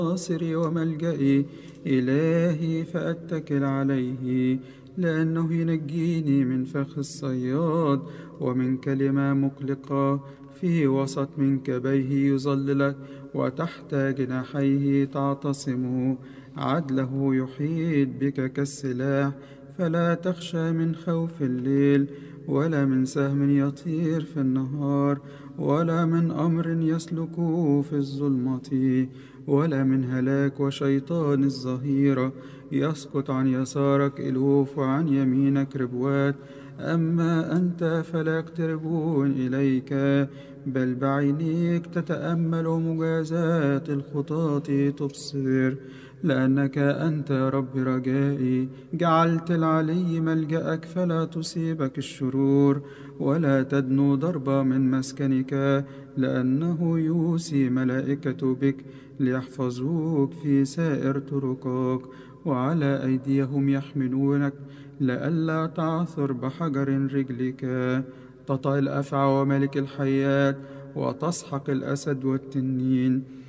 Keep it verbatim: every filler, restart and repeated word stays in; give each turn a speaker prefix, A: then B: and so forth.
A: ناصري وملجئي، إلهي فأتكل عليه، لأنه ينجيني من فخ الصياد ومن كلمة مقلقة. في وسط منكبيه يظللك، وتحت جناحيه تعتصم. عدله يحيط بك كالسلاح، فلا تخشى من خوف الليل، ولا من سهم يطير في النهار، ولا من أمر يسلك في الظلمة، ولا من هلاك وشيطان الظهيرة. يسقط عن يسارك ألوف وعن يمينك ربوات، أما أنت فلا يقتربون إليك، بل بعينيك تتأمل مجازات الخطاة تبصر. لأنك أنت يا رب رجائي، جعلت العلي ملجأك، فلا تصيبك الشرور، ولا تدنو ضربة من مسكنك، لأنه يوصي ملائكة بك ليحفظوك في سائر طرقك، وعلى أيديهم يحملونك، لئلا تعثر بحجر رجلك. تطأ الأفعى وملك الحيات، وتسحق الأسد والتنين،